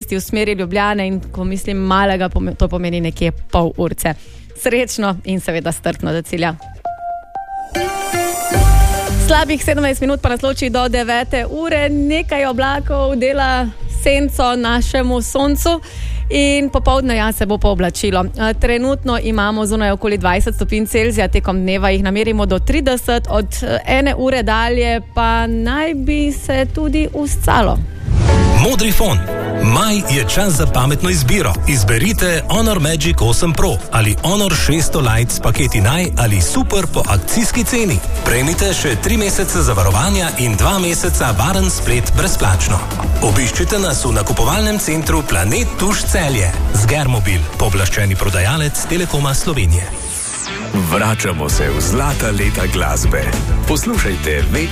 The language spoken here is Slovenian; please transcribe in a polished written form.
cesti v smeri Ljubljane in ko mislim Malega, to pomeni nekje pol urce. Srečno in seveda strpno do cilja. Slabih 17 minut pa nas loči do 9. ure, nekaj oblakov dela senco našemu soncu in popoldne se bo pooblačilo. Trenutno imamo zunaj okoli 20 stopinj Celzija, tekom dneva jih namerimo do 30, od 1 ure dalje pa naj bi se tudi uscalo. Modri fon. Maj je čas za pametno izbiro. Izberite Honor Magic 8 Pro ali Honor 600 Lite s paketi naj ali super po akcijski ceni. Prejmite še 3 mesece zavarovanja in 2 meseca varen splet brezplačno. Obiščite nas v nakupovalnem centru Planet Tuš Celje. Zgermobil, pooblaščeni prodajalec Telekoma Slovenije. Vračamo se v zlata leta glasbe. Poslušajte več